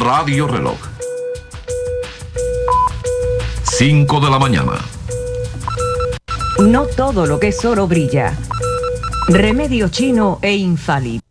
Radio Reloj. 5 de la mañana. No todo lo que es oro brilla. Remedio chino e infalible.